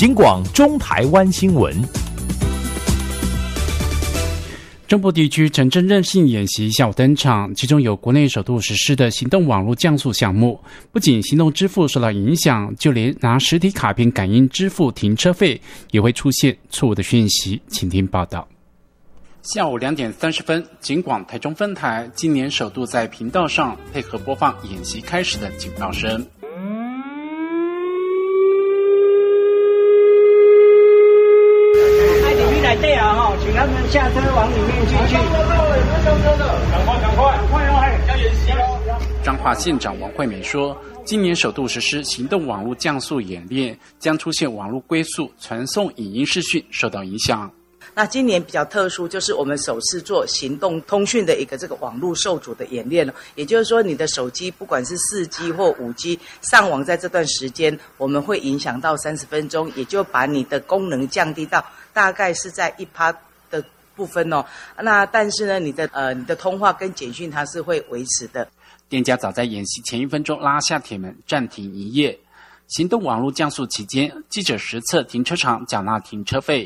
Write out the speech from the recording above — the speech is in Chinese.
警广中台湾新闻。 中部地区城镇韧性演习下午登场，其中有国内首度实施的行动网络降速项目。不仅行动支付受到影响，就连拿实体卡片感应支付停车费也会出现错误的讯息。请听报道。下午2点30分，警广台中分台今年首度在频道上配合播放演习开始的警报声。 对啊，请他们下车往里面进去。赶快哦！要演习喽！ 彰化县长王惠美说，今年首度实施行动网络降速演练，将出现网络龟速传送影音视讯受到影响。 那今年比较特殊，就是我们首次做行动通讯的一个这个网络受阻的演练了。也就是说，你的手机不管是4G 或5G 上网，在这段时间我们会影响到30分钟，也就把你的功能降低到大概是在1%的部分哦。那但是呢，你的通话跟简讯它是会维持的。 店家早在演习前1分钟拉下铁门，暂停营业。行动网络降速期间，记者实测停车场缴纳停车费。